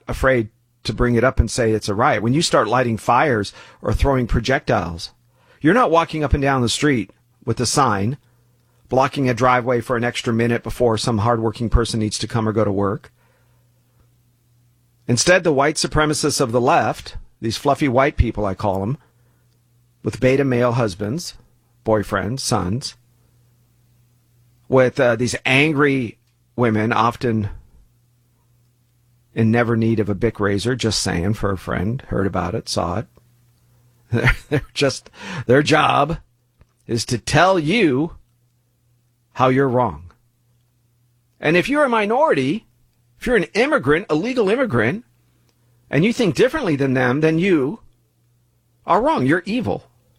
afraid to bring it up and say it's a riot. When you start lighting fires or throwing projectiles, you're not walking up and down the street with a sign, blocking a driveway for an extra minute before some hardworking person needs to come or go to work. Instead, the white supremacists of the left, these fluffy white people I call them, with beta male husbands, boyfriends, sons, with these angry women, often in never need of a Bic razor, just saying for a friend, heard about it, saw it. Their job is to tell you how you're wrong. And if you're a minority, if you're an immigrant, a legal immigrant, and you think differently than them, then you are wrong. You're evil.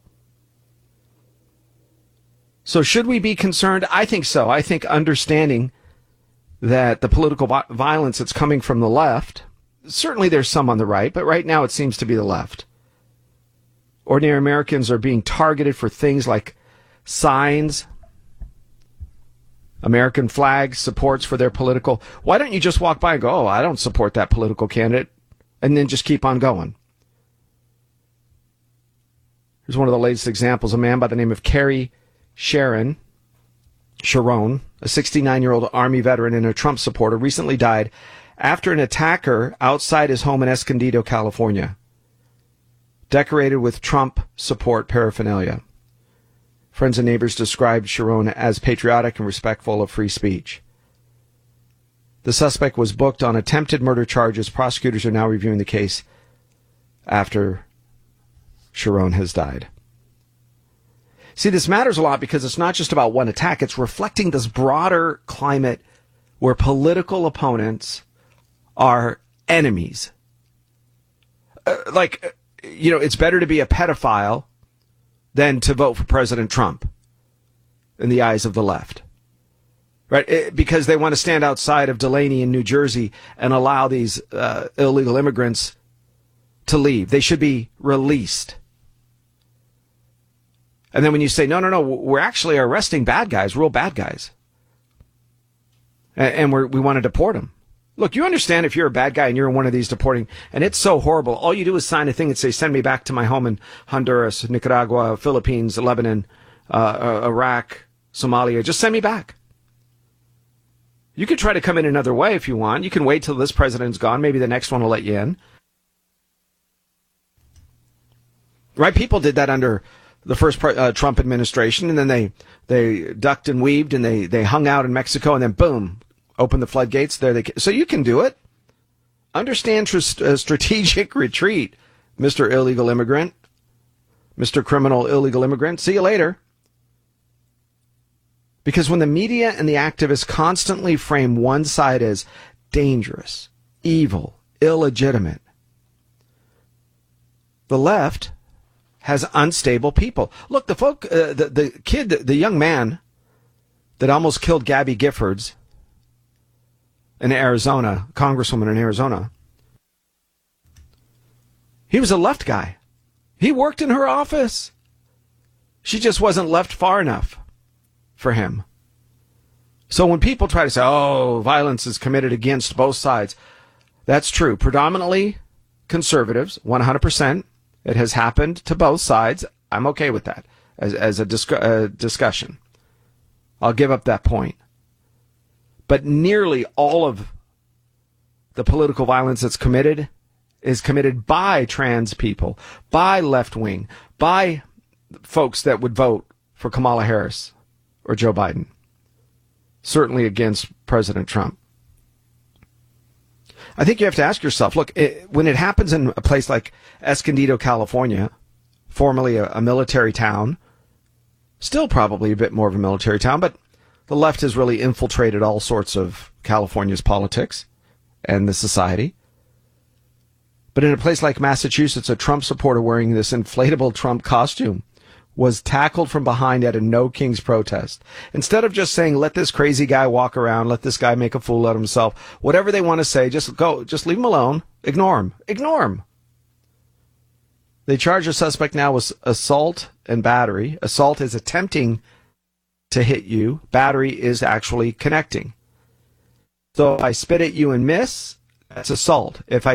So should we be concerned? I think so. I think understanding that the political violence that's coming from the left, certainly there's some on the right, but right now it seems to be the left. Ordinary Americans are being targeted for things like signs, American flag supports for their political. Why don't you just walk by and go, oh, I don't support that political candidate, and then just keep on going? Here's one of the latest examples. A man by the name of Kerry Sharon, a 69-year-old Army veteran and a Trump supporter, recently died after an attacker outside his home in Escondido, California, decorated with Trump support paraphernalia. Friends and neighbors described Sharon as patriotic and respectful of free speech. The suspect was booked on attempted murder charges. Prosecutors are now reviewing the case after Sharon has died. See, this matters a lot because it's not just about one attack. It's reflecting this broader climate where political opponents are enemies. It's better to be a pedophile than to vote for President Trump in the eyes of the left. Right? Because they want to stand outside of Delaney in New Jersey and allow these illegal immigrants to leave. They should be released. And then when you say, no, we're actually arresting bad guys, real bad guys, and we want to deport them. Look, you understand if you're a bad guy and you're in one of these deporting, and it's so horrible, all you do is sign a thing and say, send me back to my home in Honduras, Nicaragua, Philippines, Lebanon, Iraq, Somalia. Just send me back. You could try to come in another way if you want. You can wait till this president's gone. Maybe the next one will let you in. Right? People did that under the first Trump administration, and then they ducked and weaved, and they hung out in Mexico, and then boom, opened the floodgates. So you can do it. Understand strategic retreat, Mr. Illegal Immigrant, Mr. Criminal Illegal Immigrant. See you later. Because when the media and the activists constantly frame one side as dangerous, evil, illegitimate, the left has unstable people. Look, the young man that almost killed Gabby Giffords in Arizona, Congresswoman in Arizona, he was a left guy. He worked in her office. She just wasn't left far enough for him. So when people try to say, oh, violence is committed against both sides, that's true. Predominantly conservatives, 100%. It has happened to both sides. I'm okay with that as a discussion. I'll give up that point. But nearly all of the political violence that's committed is committed by trans people, by left wing, by folks that would vote for Kamala Harris or Joe Biden. Certainly against President Trump. I think you have to ask yourself, look, when it happens in a place like Escondido, California, formerly a military town, still probably a bit more of a military town, but the left has really infiltrated all sorts of California's politics and the society. But in a place like Massachusetts, a Trump supporter wearing this inflatable Trump costume was tackled from behind at a No Kings protest. Instead of just saying, let this crazy guy walk around, let this guy make a fool out of himself, whatever they want to say, just leave him alone, ignore him. They charge the suspect now with assault and battery. Assault is attempting to hit you. Battery is actually connecting. So if I spit at you and miss, that's assault. If I